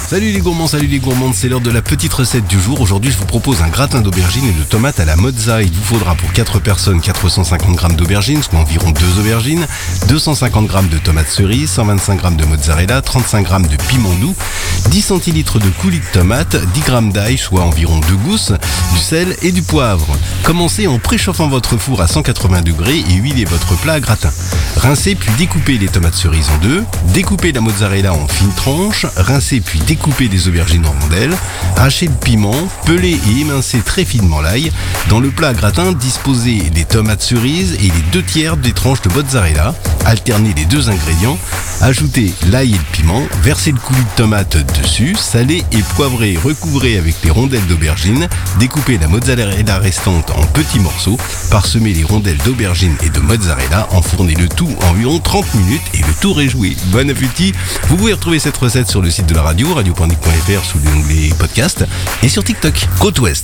Salut les gourmands, salut les gourmandes, c'est l'heure de la petite recette du jour. Aujourd'hui, je vous propose un gratin d'aubergines et de tomates à la mozza. Il vous faudra pour 4 personnes 450 g d'aubergines, soit environ 2 aubergines, 250 g de tomates cerises, 125 g de mozzarella, 35 g de piment doux, 10 centilitres de coulis de tomates, 10 g d'ail, soit environ 2 gousses, du sel et du poivre. Commencez en préchauffant votre four à 180 degrés et huilez votre plat à gratin. Rincez puis découpez les tomates cerises en deux, découpez la mozzarella en fines tranches, rincez puis découpez des aubergines en rondelles, hachez le piment, pelez et émincez très finement l'ail. Dans le plat à gratin, disposez les tomates cerises et les 2 tiers des tranches de mozzarella. Alternez les deux ingrédients, ajoutez l'ail et le piment, versez le coulis de tomate dessus, salez et poivrez, recouvrez avec les rondelles d'aubergine, découpez la mozzarella restante en petits morceaux, parsemez les rondelles d'aubergine et de mozzarella, enfournez le tout environ 30 minutes et le tour est joué. Bon appétit! Vous pouvez retrouver cette recette sur le site de la radio, radio.nick.fr sous l'onglet podcast et sur TikTok. Côte Ouest.